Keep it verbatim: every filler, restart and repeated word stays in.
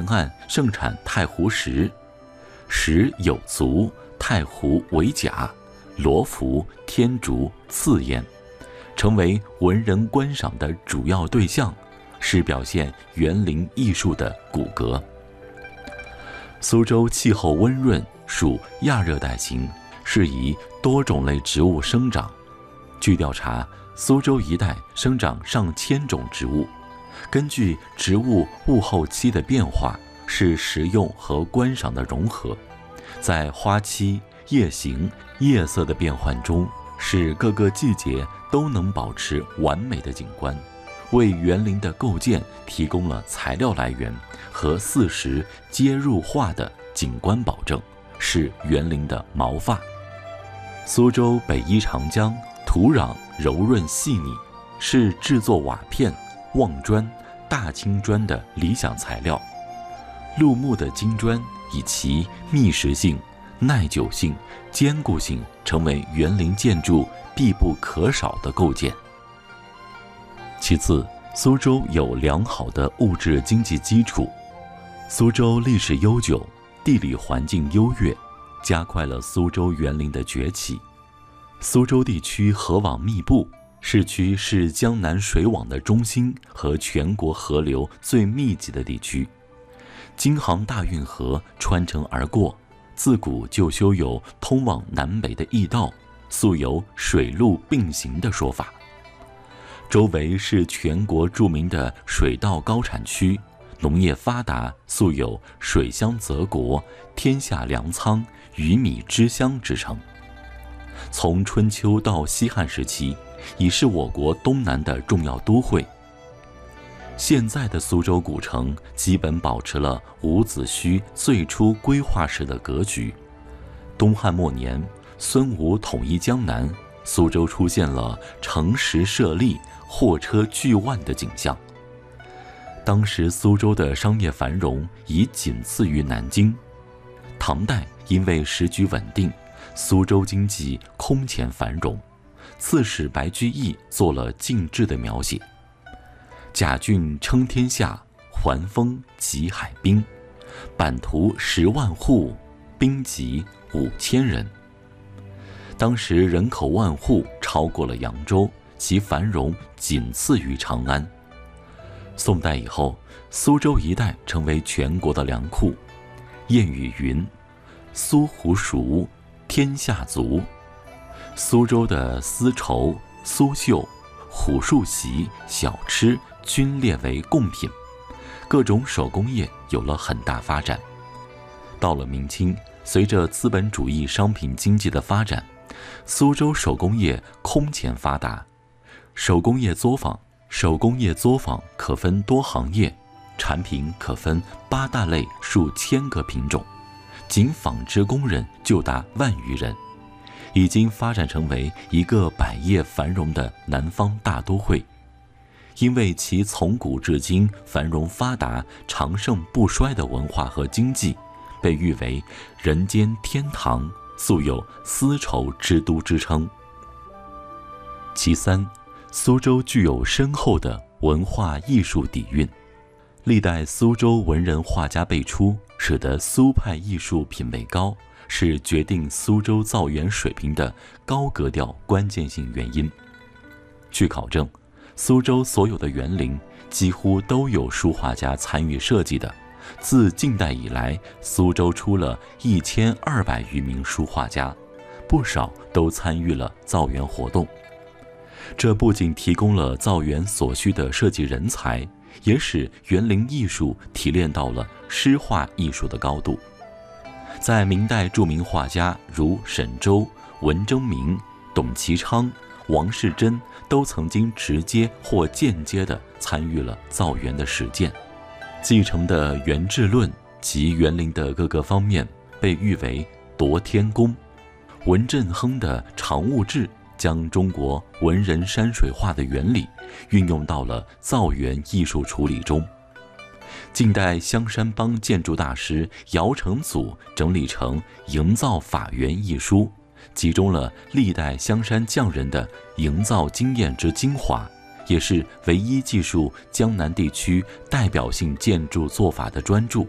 岸盛产太湖石，石有足，太湖为甲，罗浮、天竺、刺燕，成为文人观赏的主要对象，是表现园林艺术的骨骼。苏州气候温润，属亚热带型，适宜多种类植物生长。据调查，苏州一带生长上千种植物，根据植物物候期的变化，是食用和观赏的融合，在花期、叶形、叶色的变换中，使各个季节都能保持完美的景观，为园林的构建提供了材料来源和四时皆入画的景观保证，是园林的毛发。苏州北依长江，土壤柔润细腻，是制作瓦片、望砖、大青砖的理想材料。陆木的金砖以其密实性、耐久性、坚固性，成为园林建筑必不可少的构件。其次，苏州有良好的物质经济基础。苏州历史悠久，地理环境优越，加快了苏州园林的崛起。苏州地区河网密布，市区是江南水网的中心和全国河流最密集的地区。京杭大运河穿城而过，自古就修有通往南北的驿道，素有水陆并行的说法。周围是全国著名的水稻高产区，农业发达，素有水乡泽国、天下粮仓、鱼米之乡之称。从春秋到西汉时期，已是我国东南的重要都会。现在的苏州古城基本保持了伍子胥最初规划时的格局。东汉末年，孙吴统一江南，苏州出现了城池设立、货车巨万的景象。当时苏州的商业繁荣已仅次于南京。唐代因为时局稳定，苏州经济空前繁荣，刺史白居易做了尽致的描写。贾郡称天下，环封极海滨，版图十万户，兵籍五千人。当时人口万户超过了扬州，其繁荣仅次于长安。宋代以后，苏州一带成为全国的粮库。谚语云：苏湖熟，天下足。苏州的丝绸、苏绣、虎树席、小吃均列为贡品，各种手工业有了很大发展。到了明清，随着资本主义商品经济的发展，苏州手工业空前发达。手工业作坊，手工业作坊可分多行业，产品可分八大类数千个品种，仅纺织工人就达万余人，已经发展成为一个百业繁荣的南方大都会。因为其从古至今繁荣发达、长盛不衰的文化和经济，被誉为人间天堂，素有丝绸之都之称。其三，苏州具有深厚的文化艺术底蕴，历代苏州文人画家辈出，使得苏派艺术品位高，是决定苏州造园水平的高格调关键性原因。据考证，苏州所有的园林几乎都有书画家参与设计的。自近代以来，苏州出了一千二百余名书画家，不少都参与了造园活动。这不仅提供了造园所需的设计人才，也使园林艺术提炼到了诗画艺术的高度。在明代，著名画家如沈周、文征明、董其昌、王士祯都曾经直接或间接地参与了造园的实践，继承的园制论及园林的各个方面被誉为夺天工。文振亨的常务志将中国文人山水画的原理运用到了造园艺术处理中。近代香山帮建筑大师姚承祖整理成《营造法源》一书，集中了历代香山匠人的营造经验之精华，也是唯一记述江南地区代表性建筑做法的专著。